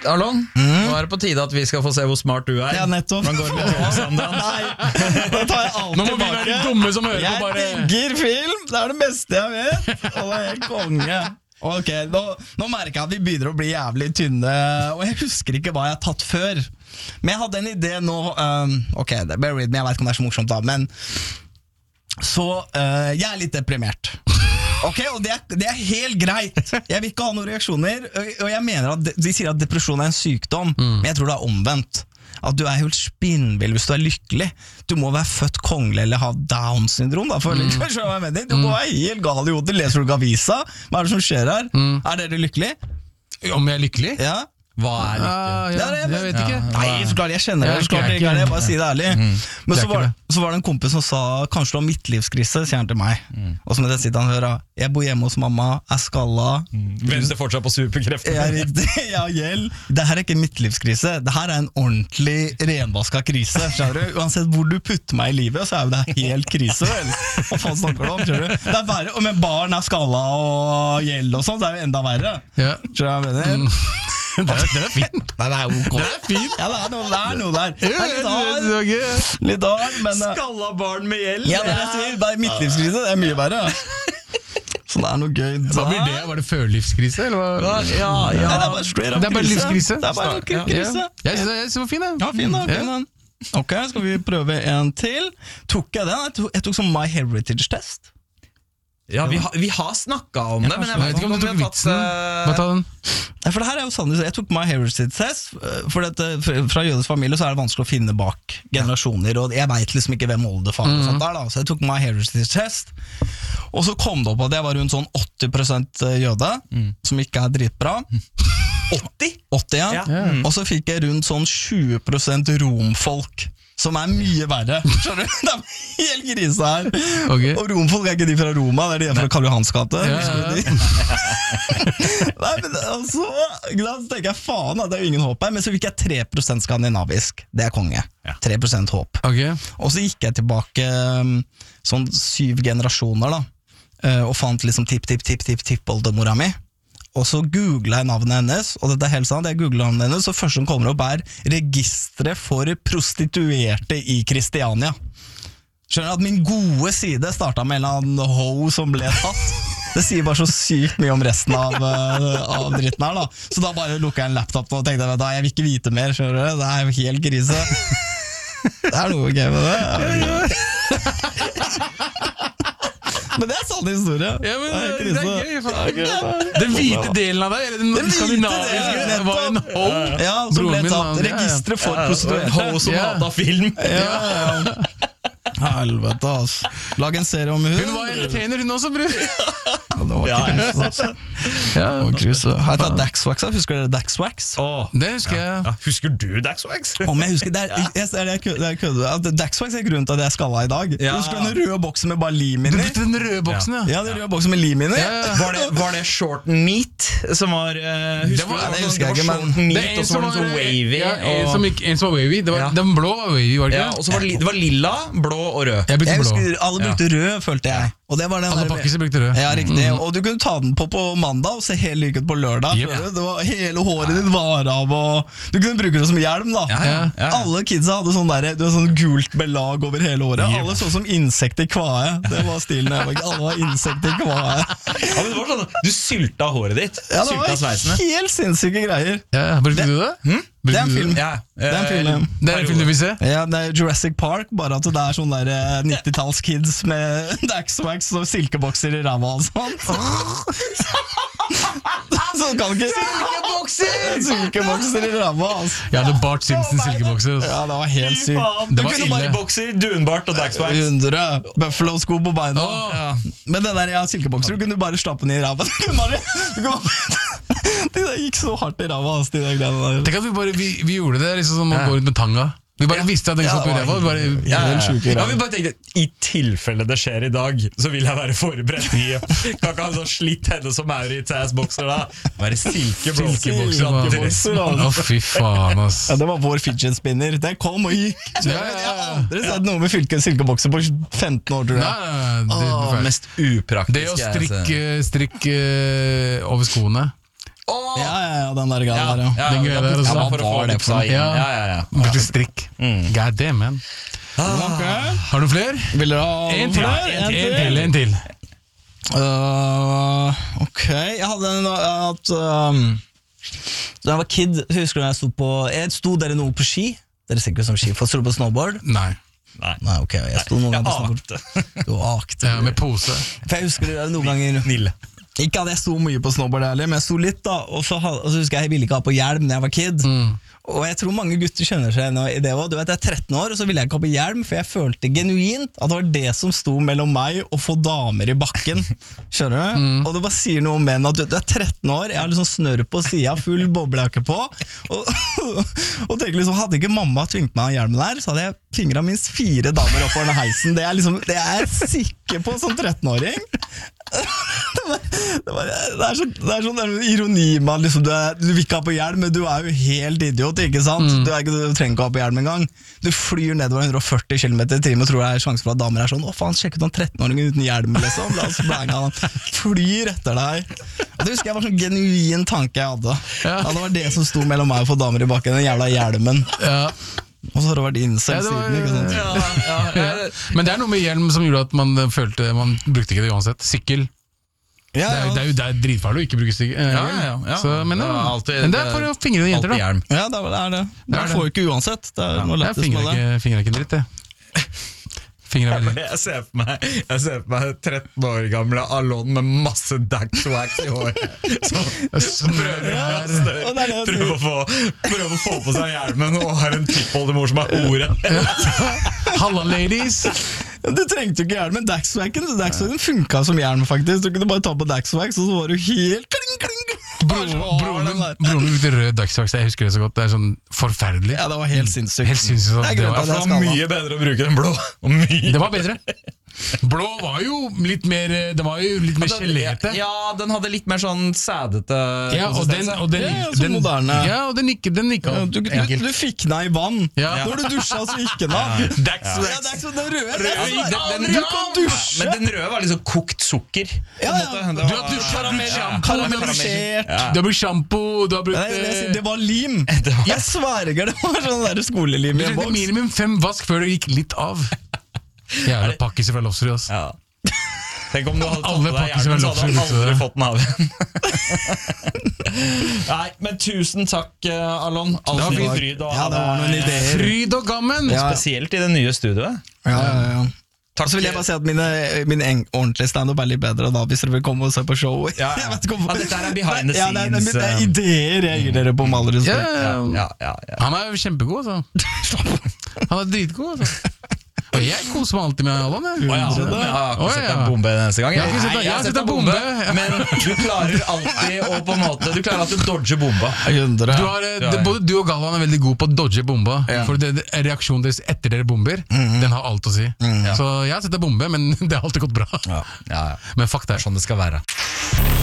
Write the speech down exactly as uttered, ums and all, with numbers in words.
Arlon, mm. nå er det på tide at vi skal få se hvor smart du er. Ja, nettopp. Hvordan går det med Alexander? Nei, da tar jeg alt Nå må vi være de dumme som hører jeg på bare... Jeg digger film, det er det beste jeg vet. Og det er helt konge. Ok, nå, nå merker jeg at vi begynner å bli jævlig tynne, og jeg husker ikke hva jeg har tatt før. Men jeg hadde en idé nå, um, ok, bear with me, jeg vet ikke om det er så morsomt da, men så uh, jeg er litt deprimert. Ok, og det er, det er helt greit. Jeg vil ikke ha noen reaksjoner. Og jeg mener at de, de sier at depresjon er en sykdom, mm. men jeg tror det er omvendt. At du er helt spinnvill hvis du er lykkelig. Du må være født kongelig eller ha Down-syndrom da, for mm. Du må være helt gal i hodet. Leser du ikke avisa? Hva er det som skjer her? Mm. Er dere lykkelig? Om jeg er lykkelig? Ja. Hva er lykke? Ah, ja, jeg, jeg vet ikke. Nei, så klart, jeg kjenner det. Så klart, jeg, jeg bare si det ærlig. Mm. Men så var, så var det en kompis som sa kanskje du har midtlivskrise, sier han til meg. Mm. Og som jeg sitter han hører, jeg bor hjemme hos mamma, er skalla. Mm. Venter fortsatt på superkrefter. Jeg er riktig, jeg har gjeld. Det her er ikke en midtlivskrise, det her er en ordentlig renvaska krise. Skjønner du? Uansett hvor du putter meg i livet, så er jo det helt krise. Vel? Hva faen snakker du om? Skjønner du? Det er verre, og med barn er skalla og gjeld og sånt, så er det enda verre. Ja. Skjønner du hva jeg mener? Det er, det er fint. Nei, det er ok. Det er fint. Ja, det er noe der, noe der. Det er litt hard, litt hard, men skalla barn med gjeld. Ja, det er, det er midtlivskrise, det er mye verre. Så det er noe gøy. Hva blir det? Var det førlivskrise? Eller hva? Ja, ja. Nei, det er bare straight up det er bare livskrise. Det er bare krise. Ja. Jeg synes det var fin, ja, fin, da, fin den. Ok, skal vi prøve en til? Tok jeg den? Jeg tok, jeg tok sånn My Heritage-test. Ja, vi, ha, vi har snakket om det, men jeg vet ikke om du har tatt Hva tar den? Ja, for det her er jo sant, jeg tok My Heritage-test. For dette, fra jødisk familie så er det vanskelig å finne bak generasjoner, og jeg vet liksom ikke hvem oldefar og sånt der da. Så jeg tok My Heritage-test. Og så kom det opp at jeg var rundt sånn åtti prosent jøde, mm. som ikke er dritbra. åtti? åtti, ja. ja. Mm. Og så fikk jeg rundt sånn tjue prosent romfolk, som er mye verre. Skjønner du? Det er helt krise her. Okay. Og romfolk er ikke de fra Roma, det er de fra Karl Johans gate. Ja, ja, ja. Nei, men altså, da tenker jeg faen, det er jo ingen håp her. Men så fikk jeg tre prosent skandinavisk. Det er konge. Ja. tre prosent håp. Okay. Og så gikk jeg tilbake sånn syv generasjoner da, og fant liksom tipp-tipp-tipp-tipp-tipp-oldemora mi. Og så googlet jeg navnet hennes, og dette er helt sant, jeg googlet navnet hennes, og først som kommer opp er registret for prostituerte i Kristiania. Skjønner du at min gode side startet med en eller annen ho som ble tatt? Det sier bare så sykt mye om resten av, av dritten her da. Så da bare lukket jeg en laptop og tenkte, vet du, jeg vil ikke vite mer, skjønner du? Det er jo helt krise. Det er noe gøy med det. Men det er sann historie. Ja, men det er, det er gøy. Faen. Den hvite delen av deg, eller den, den skandinaviske, var en ho. Ja, som ble tatt. Registret for prostituerte. En ho som hatet film. Ja, ja. Helvete, ass. Lag en serie om hun. Hun var entertainer, hun også, bror. Ja, det var ikke kruse. Ja, det var kruse. Her tar Daxwax, husker dere Daxwax? Åh, det husker jeg. Ja. Husker du Daxwax? Om jeg husker, det er, jeg, det er, det er kødde. Daxwax er grunnen til at jeg skalla i dag. Ja. Husker du den røde boksen med bare lim inni? Den røde boksen, ja. Ja, den røde boksen med lim inni. Ja, ja. Var, det, var det short meat som var, uh, husker det var, du? Det husker jeg ikke, men det er en som var så wavy. Ja, en, og... som, en som var wavy. Det var, ja. Den blå var wavy, var det ikke? Ja, og så var det, det var lilla, blå og rød. Jeg, jeg husker alle brukte ja. rød, følte jeg. Og det var den alle pakkiser brukte rød. Ja, riktig. Mm. Og du kunne ta den på på mandag og se helt like ut på lørdag. Yep. Det var hele håret ditt var av, og du kunne bruke det som hjelm da. Ja, ja, ja. Alle kidsa hadde sånn, der, det var sånn gult belag over hele håret. Yep. Alle så som insekt i kvae. Det var stilen. Alle var insekt i kvae. Ja, men det var sånn, du sylta håret ditt. Ja, det var sveisene. Helt sinnssyke greier. Ja, brukte du det? Hm? Det er en film. Ja, det er en film. Det er en film du vil se? Ja, det er Jurassic Park, bare at det er sånne der nittitallskids med Daxwax og silkebokser i ræva og sånn. Sånn kan ikke Silkebokser! Silkebokser i ræva, altså. Jeg hadde Bart Simpson silkebokser. Ja, det var helt sykt. Du kunne bare bokser, dunbart og Daxwax. hundre Buffalo-sko på beina. Oh, ja. Men den der, ja, silkebokser, du kunne bare slappe den i ræva. Du kunne bare, du kunne bare det gikk så hardt i ræva, altså, de der. Tenk at vi bare Vi, vi gjorde det liksom som å gå rundt med tanga. Vi bare ja. visste at den slapp i ræva. Ja, ja, ja. ja, vi bare tenkte i tilfelle det skjer i dag, så vil jeg være forberedt i. Kan ikke ha en sånn slitt henne som Maurits ass-bokser da. Bare silkebokser. Å, fy faen, ass. Ja, det var vår fidget spinner. Den kom og gikk. Ja, ja, ja. Jeg har aldri sett noe med silkebokser på femten år, tror jeg. Nei, det, Åh, mest upraktisk. Det å strikke, strikke over skoene. Åh! Ja, ja, ja, den der greia Ja, der, ja. ja, Den greia der også. ja, for å Hva få var det det for noe? inn. Ja. Ja, ja, ja. Brukte strikk. God damn, man. Ok. Har du flere? Vil dere ha En til, flere? en til, en til. En til. Uh, ok, jeg hadde en at um, da jeg var kid, husker du jeg sto på Jeg sto dere noe på ski? Dere ser ikke ut som ski, for sto du på snowboard? Nei. Nei. Nei, ok, jeg sto noen Jeg ganger på snowboard. akte. Du akte. Ja, med pose. For jeg husker det noen ganger Nille. Ikke at jeg sto mye på snowboard, ærlig, men jeg sto litt da. Og så, ha- og så husker jeg jeg ville ikke ha på hjelm da jeg var kid. Mm. Og jeg tror mange gutter kjenner seg igjen i det også. Du vet, jeg er tretten år, og så ville jeg ikke ha på hjelm, for jeg følte genuint at det var det som sto mellom meg og få damer i bakken. Skjønner du? Mm. Og det bare sier noe om menn at du, du er tretten år, jeg har liksom snørr på sida, full boblejakke på. Og, og tenker liksom, hadde ikke mamma tvingt meg å ha hjelmen der, så hadde jeg fingra minst fire damer oppover den heisen. Det er, liksom, det er jeg sikker på som trettenåring. Det, var, det, var, det er sånn, det er sånn det er ironi med at liksom, du, er, du vil ikke ha på hjelm, men du er jo helt idiot, ikke sant? Mm. Du, er ikke, du trenger ikke ha på hjelm engang. Du flyr nedover hundre og førti kilometer i timen og tror det er sjanse for at damer er sånn, å faen, sjekk ut den trettenåringen uten hjelm, liksom. La oss blange han. Flyr etter deg. Og det husker jeg var sånn genuin tanke jeg hadde. Ja. Ja, det var det som sto mellom meg og få damer i bakken, den jævla hjelmen. Ja. Og så har det vært incel Ja, det var- siden, ikke sant? Ja, ja, ja. Men det er noe med hjelm som gjorde at man følte man brukte ikke det uansett. Sykkel. Ja, Det er, jo- det er jo det er dritfarlig å ikke bruke sykkel. eh, Ja, hjelm. ja, ja. Så, men, Det ja, er alltid- men det er for å fingre jenter, Alltid da. hjelm. ja, det er det. Er det. Det er Man det. får jo ikke uansett. Det er noe Jeg lettest fingrer med det. ikke, fingrer ikke en dritt, jeg. Fingrer er veldig Jeg ser for meg Jeg ser for meg tretten år gamle Alon med masse daxwax i håret. Som prøver, og det er det jeg prøver, å få, prøver å få på seg hjelmen og har en tippoldemor som er ordet. Halla, ladies! Ja, du trengte jo ikke hjelmen. Daxwacken Daxwacken funka som hjelm, faktisk. Du kunne bare ta på Daxwax, og så var du helt kling, kling. Broren broren min broren min brukte rød dagsvaks, jeg husker det så godt. Det er sånn forferdelig. Ja, det var helt sinnssykt. Helt sinnssykt. Det er Det greit var, at Det jeg var skal ha. mye bedre å bruke den blå. Og mye. det var bedre. Blå var jo litt mer Den var jo litt mer gelerte. Ja, den hadde litt mer sånn sædete Ja, og den, og den, Ja, ja, så den, moderne. Ja, og den gikk, den gikk Ja, av. du, du, du fikk den av i vann. Ja. Når du dusja, så gikk den av. Dagswax. Ja, det er ikke sånn den røde. Rød, det er den, sånn- den, du kan dusje. Men den røde var liksom kokt sukker. Ja, på en ja. måte. Det Du var- har dusja, Karamell, du har ja. karamellisert. Ja. Du har brukt sjampo, du har brukt Nei, det, eh, det var lim. Det var- Jeg sverger, det var sånn der skolelim Du i en trengte boks. minimum fem vask før det gikk litt av. Jævla pakkiser fra Lofsrud, ass. Ja. Tenk om du hadde tatt Alle på deg pakker som hjelmen, er så hadde du lov til å aldri bruke fått den av igjen. Nei, men tusen takk, eh, Alon. var Alltid fint. fryd å Ja, ha det var noen deg. ideer. Fryd og gammen! Ja. Spesielt i det nye studioet. Ja, ja, ja. Takk. Og så vil jeg bare si at mine, min eng- ordentlige standup er litt bedre da, hvis dere vil komme og se på show. Ja, ja. Jeg vet ikke om- Ja, dette her er behind the Ja, det er, det er, det er scenes, ideer jeg gir dere på med all Ja, respekt. Ja, ja, ja. Han er jo kjempegod, altså. Han er dritgod, altså. Og jeg koser meg alltid med Allan. jeg. Å ja, Så men det- jeg har ikke Å, sett ja. deg bombe neste gang. Jeg har ikke sett deg- Nei, jeg har sett deg bombe. Men du klarer alltid å på en måte Du klarer alltid å dodge bomba. hundre. Du har, eh, det, både du og Galvan er veldig gode på å dodge bomba. Ja. For det, det, reaksjonen deres etter dere bomber, den har alt å si. Så jeg har sett deg bombe, men det har alltid gått bra. Ja, ja. Men fuck Det det. er sånn det skal være.